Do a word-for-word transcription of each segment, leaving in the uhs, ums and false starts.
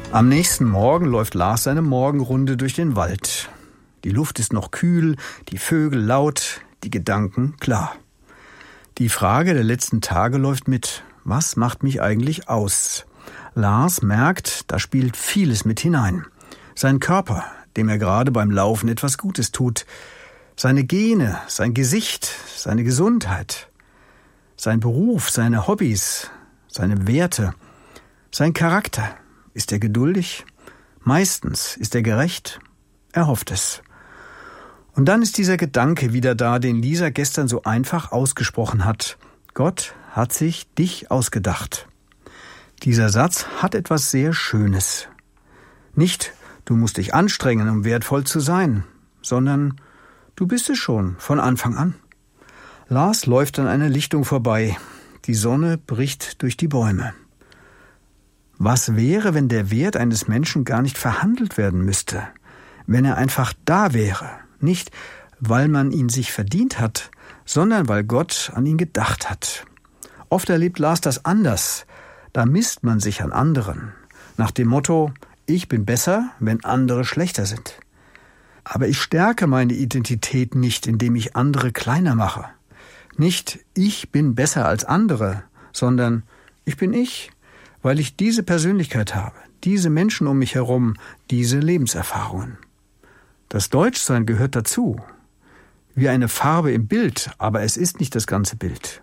Am nächsten Morgen läuft Lars seine Morgenrunde durch den Wald. Die Luft ist noch kühl, die Vögel laut, die Gedanken klar. Die Frage der letzten Tage läuft mit: Was macht mich eigentlich aus? Lars merkt, da spielt vieles mit hinein. Sein Körper, dem er gerade beim Laufen etwas Gutes tut. Seine Gene, sein Gesicht, seine Gesundheit. Sein Beruf, seine Hobbys, seine Werte, sein Charakter. Ist er geduldig? Meistens. Ist er gerecht? Er hofft es. Und dann ist dieser Gedanke wieder da, den Lisa gestern so einfach ausgesprochen hat. Gott hat sich dich ausgedacht. Dieser Satz hat etwas sehr Schönes. Nicht, du musst dich anstrengen, um wertvoll zu sein, sondern du bist es schon von Anfang an. Lars läuft an einer Lichtung vorbei. Die Sonne bricht durch die Bäume. Was wäre, wenn der Wert eines Menschen gar nicht verhandelt werden müsste? Wenn er einfach da wäre? Nicht, weil man ihn sich verdient hat, sondern weil Gott an ihn gedacht hat. Oft erlebt Lars das anders. Da misst man sich an anderen. Nach dem Motto, ich bin besser, wenn andere schlechter sind. Aber ich stärke meine Identität nicht, indem ich andere kleiner mache. Nicht, ich bin besser als andere, sondern ich bin ich, weil ich diese Persönlichkeit habe, diese Menschen um mich herum, diese Lebenserfahrungen. Das Deutschsein gehört dazu, wie eine Farbe im Bild, aber es ist nicht das ganze Bild.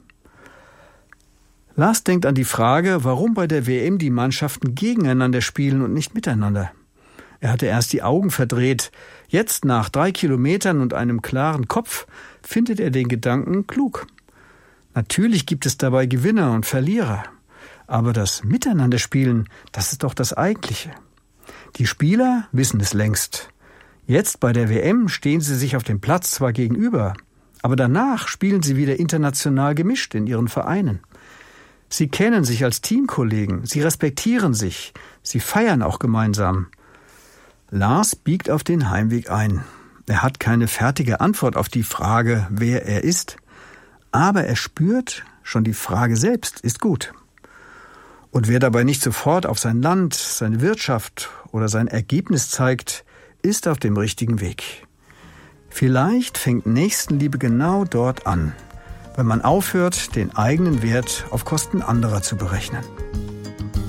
Lars denkt an die Frage, warum bei der W M die Mannschaften gegeneinander spielen und nicht miteinander. Er hatte erst die Augen verdreht. Jetzt, nach drei Kilometern und einem klaren Kopf, findet er den Gedanken klug. Natürlich gibt es dabei Gewinner und Verlierer. Aber das Miteinanderspielen, das ist doch das Eigentliche. Die Spieler wissen es längst. Jetzt bei der W M stehen sie sich auf dem Platz zwar gegenüber, aber danach spielen sie wieder international gemischt in ihren Vereinen. Sie kennen sich als Teamkollegen, sie respektieren sich, sie feiern auch gemeinsam. Lars biegt auf den Heimweg ein. Er hat keine fertige Antwort auf die Frage, wer er ist, aber er spürt, schon die Frage selbst ist gut. Und wer dabei nicht sofort auf sein Land, seine Wirtschaft oder sein Ergebnis zeigt, ist auf dem richtigen Weg. Vielleicht fängt Nächstenliebe genau dort an, wenn man aufhört, den eigenen Wert auf Kosten anderer zu berechnen.